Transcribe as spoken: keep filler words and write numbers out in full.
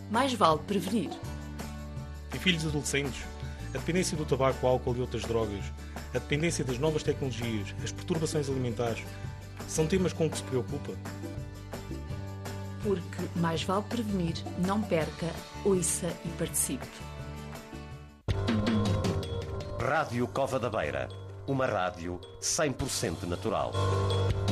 Mais vale prevenir. Tem filhos adolescentes? A dependência do tabaco, álcool e outras drogas, a dependência das novas tecnologias, as perturbações alimentares, são temas com que se preocupa? Porque mais vale prevenir, não perca, ouça e participe. Rádio Cova da Beira, uma rádio cem por cento natural.